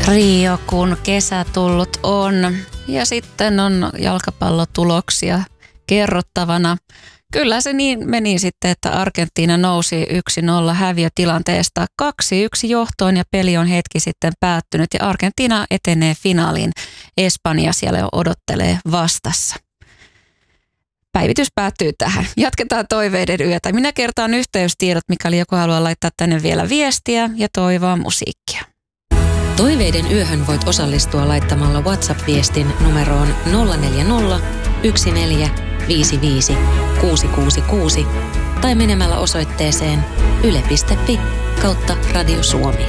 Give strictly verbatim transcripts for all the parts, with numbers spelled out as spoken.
Rio, kun kesä tullut on ja sitten on jalkapallotuloksia kerrottavana. Kyllä se niin meni sitten, että Argentiina nousi yksi nolla häviötilanteesta kaksi yksi johtoon ja peli on hetki sitten päättynyt ja Argentiina etenee finaaliin. Espanja siellä jo odottelee vastassa. Päivitys päättyy tähän. Jatketaan toiveiden yötä. Minä kertaan yhteystiedot, mikäli joku haluaa laittaa tänne vielä viestiä ja toivoa musiikkia. Toiveiden yöhön voit osallistua laittamalla WhatsApp-viestin numeroon nolla neljä nolla, yksi neljä, viisi viisi, kuusi kuusi kuusi tai menemällä osoitteeseen yle piste fi kautta Radio Suomi.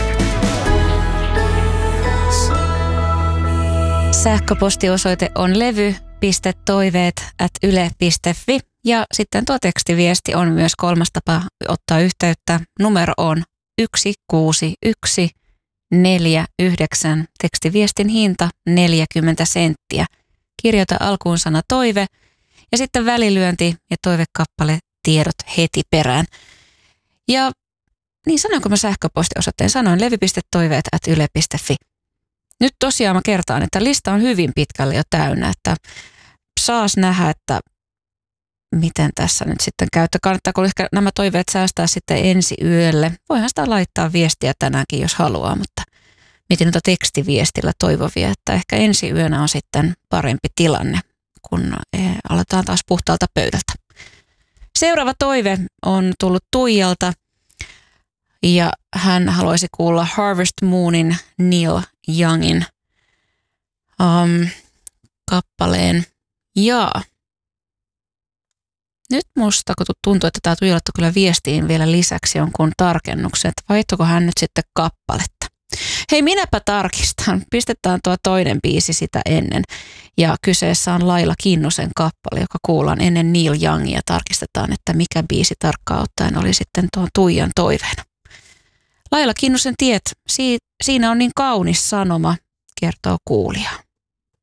Sähköpostiosoite on levy piste toiveet ät yle piste fi ja sitten tuo tekstiviesti on myös kolmas tapa ottaa yhteyttä. Numero on yksi kuusi yksi neljä yhdeksän. Tekstiviestin hinta neljäkymmentä senttiä. Kirjoita alkuun sana toive ja sitten välilyönti ja toivekappale tiedot heti perään. Ja niin sanoinko mä sähköpostiosoitteen? Sanoin levy piste toiveet ät yle piste fi. Nyt tosiaan mä kertaan, että lista on hyvin pitkälle jo täynnä, että saas nähdä, että miten tässä nyt sitten käy. Kannattaako ehkä nämä toiveet säästää sitten ensi yölle? Voihan sitä laittaa viestiä tänäänkin, jos haluaa, mutta mietin noita tekstiviestillä toivovia, että ehkä ensi yönä on sitten parempi tilanne, kun aletaan taas puhtaalta pöydältä. Seuraava toive on tullut Tuijalta ja hän haluaisi kuulla Harvest Moonin Neil Youngin um, kappaleen. Ja nyt musta, kun tuntuu, että tämä Tuijalta kyllä viestiin vielä lisäksi jonkun tarkennuksen, että vaihtoiko hän nyt sitten kappaletta. Hei, minäpä tarkistan. Pistetään tuo toinen biisi sitä ennen. Ja kyseessä on Laila Kinnusen kappale, joka kuullaan ennen Neil Youngia. Tarkistetaan, että mikä biisi tarkkaan ottaen oli sitten tuon Tuijan toiveena. Laila Kinnusen tiet, si- siinä on niin kaunis sanoma, kertoo kuulija.